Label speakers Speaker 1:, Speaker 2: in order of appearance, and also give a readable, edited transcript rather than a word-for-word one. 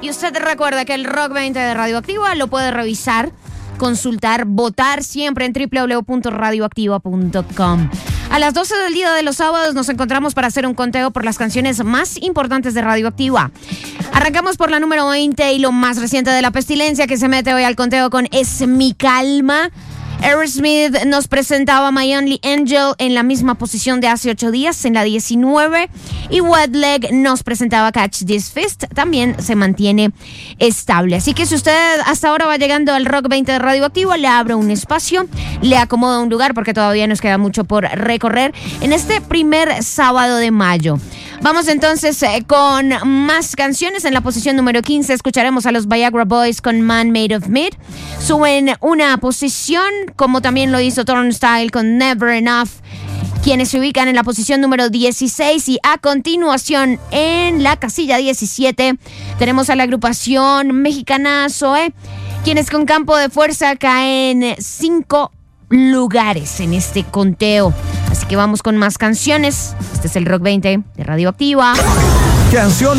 Speaker 1: Y usted recuerda que el Rock 20 de Radioactiva lo puede revisar, consultar, votar siempre en www.radioactiva.com. A las 12 del día de los sábados nos encontramos para hacer un conteo por las canciones más importantes de Radioactiva. Arrancamos por la número 20 y lo más reciente de La Pestilencia, que se mete hoy al conteo con Es mi calma. Aerosmith nos presentaba My Only Angel en la misma posición de hace 8 días, en la 19. Y Wet Leg nos presentaba Catch This Fist, también se mantiene estable. Así que si usted hasta ahora va llegando al Rock 20 de Radioactivo, le abro un espacio, le acomoda un lugar porque todavía nos queda mucho por recorrer en este primer sábado de mayo. Vamos entonces con más canciones. En la posición número 15 escucharemos a los Viagra Boys con Man Made of Meat. Suben una posición, como también lo hizo Turnstile con Never Enough, quienes se ubican en la posición número 16. Y a continuación, en la casilla 17, tenemos a la agrupación mexicana Zoé, quienes con Campo de Fuerza caen 5 lugares en este conteo. Así que vamos con más canciones. Este es el Rock 20 de Radioactiva.
Speaker 2: Canción